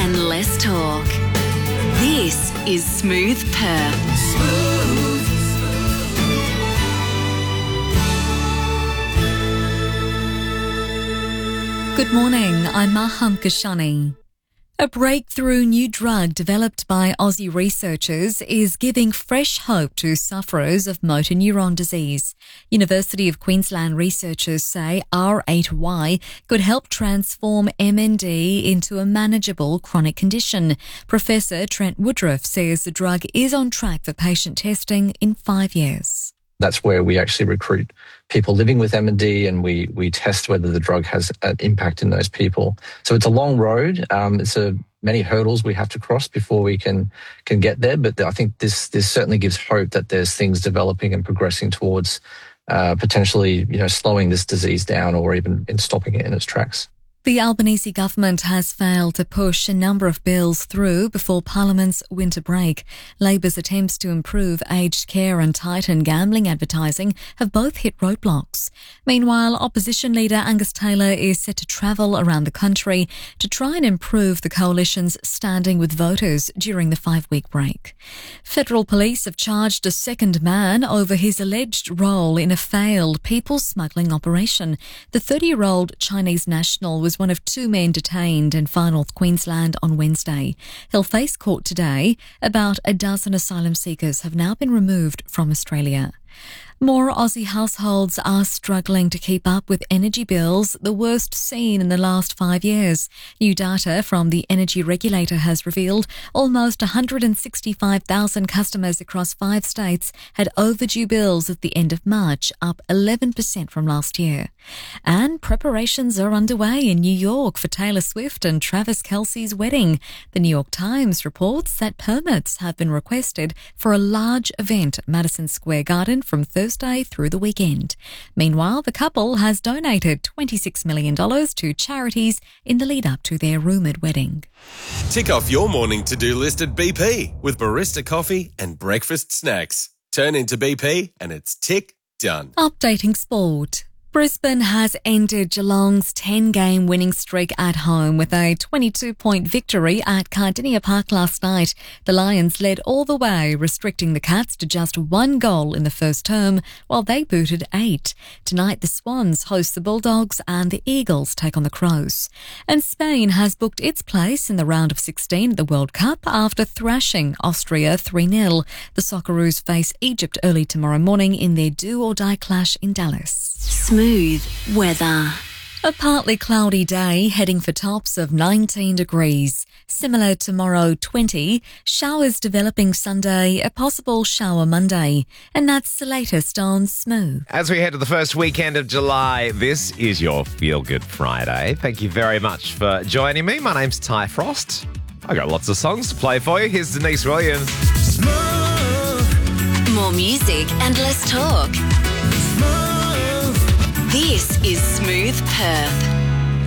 and less talk. This is Smooth Perth. Good morning, I'm Maham Kashani. A breakthrough new drug developed by Aussie researchers is giving fresh hope to sufferers of motor neuron disease. University of Queensland researchers say R8Y could help transform MND into a manageable chronic condition. Professor Trent Woodruff says the drug is on track for patient testing in 5 years. That's where we actually recruit people living with MND and we test whether the drug has an impact in those people. So it's a long road. It's many hurdles we have to cross before we can get there. But I think this certainly gives hope that there's things developing and progressing towards potentially, slowing this disease down or even in stopping it in its tracks. The Albanese government has failed to push a number of bills through before Parliament's winter break. Labor's attempts to improve aged care and tighten gambling advertising have both hit roadblocks. Meanwhile, opposition leader Angus Taylor is set to travel around the country to try and improve the coalition's standing with voters during the 5-week break. Federal police have charged a second man over his alleged role in a failed people smuggling operation. The 30-year-old Chinese national was one of 2 men detained in far north Queensland on Wednesday. He'll face court today. About a dozen asylum seekers have now been removed from Australia. More Aussie households are struggling to keep up with energy bills, the worst seen in the last 5 years. New data from the energy regulator has revealed almost 165,000 customers across 5 states had overdue bills at the end of March, up 11% from last year. And preparations are underway in New York for Taylor Swift and Travis Kelce's wedding. The New York Times reports that permits have been requested for a large event at Madison Square Garden from Thursday through the weekend. Meanwhile, the couple has donated $26 million to charities in the lead up to their rumoured wedding. Tick off your morning to-do list at BP with barista coffee and breakfast snacks. Turn into BP and it's tick done. Updating sport. Brisbane has ended Geelong's 10-game winning streak at home with a 22-point victory at Cardinia Park last night. The Lions led all the way, restricting the Cats to just 1 goal in the first term, while they booted 8. Tonight, the Swans host the Bulldogs and the Eagles take on the Crows. And Spain has booked its place in the round of 16 at the World Cup after thrashing Austria 3-0. The Socceroos face Egypt early tomorrow morning in their do-or-die clash in Dallas. Smooth weather. A partly cloudy day, heading for tops of 19 degrees. Similar tomorrow, 20. Showers developing Sunday, a possible shower Monday. And that's the latest on Smooth. As we head to the first weekend of July, this is your Feel Good Friday. Thank you very much for joining me. My name's Ty Frost. I got lots of songs to play for you. Here's Denise Williams. More music and less talk. This is Smooth Perth.